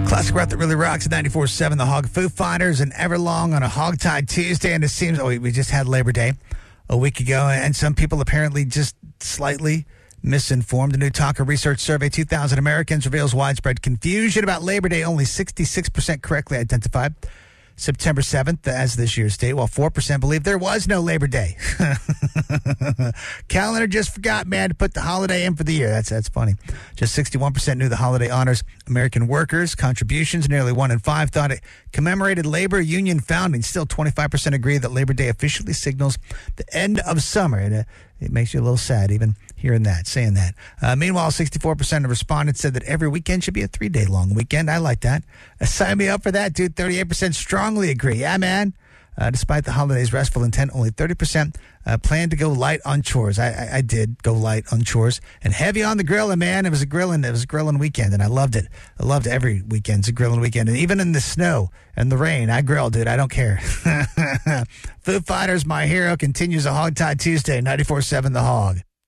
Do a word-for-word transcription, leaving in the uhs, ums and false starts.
Classic rock that really rocks at ninety-four point seven The Hog. Foo Fighters and Everlong on a Hogtie Tuesday. And it seems, oh, we just had Labor Day a week ago. And some people apparently just slightly misinformed. A new Talker Research survey, two thousand Americans, reveals widespread confusion about Labor Day. Only sixty-six percent correctly identified September seventh as this year's date, while four percent believe there was no Labor Day. Calendar just forgot, man, to put the holiday in for the year. That's that's funny. Just sixty-one percent knew the holiday honors American workers' contributions. Nearly one in five thought it commemorated labor union founding. Still, twenty-five percent agree that Labor Day officially signals the end of summer. It, uh, it makes you a little sad, even hearing that, saying that. Uh, meanwhile, sixty-four percent of respondents said that every weekend should be a three-day long weekend. I like that. Uh, sign me up for that, dude. thirty-eight percent strongly agree. Yeah, man. Uh, despite the holiday's restful intent, only thirty percent uh, plan to go light on chores. I, I, I did go light on chores and heavy on the grilling, man. It was a grilling, it was a grilling weekend, and I loved it. I loved every weekend's a grilling weekend, and even in the snow and the rain, I grill, dude. I don't care. Foo Fighters, my hero, continues a Hogtie Tuesday, ninety-four point seven The Hog.